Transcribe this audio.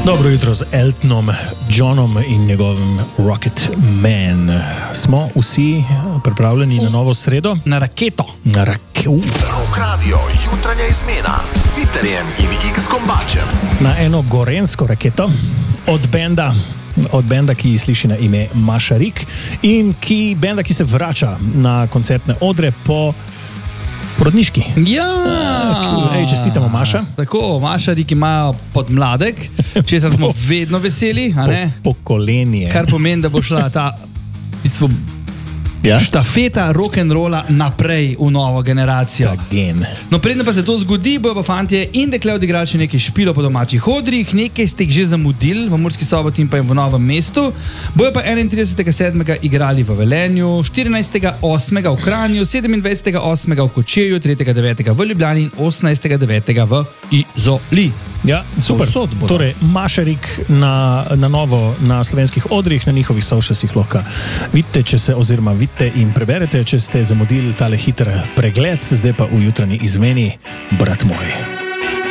Dobro jutro z Eltonom Johnom in njegovim Rocket Man. Smo vsi pripravljeni na novo sredo? Na raketo. Na raketo. Rock Radio, jutranja izmena s Siterjem in X-Kombačem. Na eno gorensko raketo od benda, ki sliši na ime Mašarik in benda, ki se vrača na koncertne odre po porodniški. Ja, čestitamo, Maša. Tako, Mašarik imajo podmladek, česar smo vedno veseli, a ne? Pokolenje. Kar pomeni, da bo šla ta štafeta rock'n'rolla naprej v novo generacijo. No, predno pa se to zgodi, bojo pa fantje in dekle odigrali še nekaj špilo po domačih odrih, nekaj ste jih že zamudili v Murski Soboti in pa v Novem mestu. Bojo pa 31.7. igrali v Velenju, 14.8. v Kranju, 27.8. v Kočevju, 3.9. v Ljubljani in 18.9. v Izoli. Ja, super. Torej, Mašarik na novo na slovenskih odrih, na njihovih socialsih lahko vidite, vidite in preberete, če ste zamudili tale hiter pregled, zdaj pa v jutranji izmeni, brat moj.